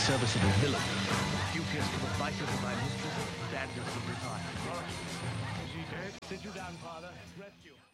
serviceable villain. Duteous to the vices of thy mistress, badness of desire. Is he dead? Sit you down, father. Rest you.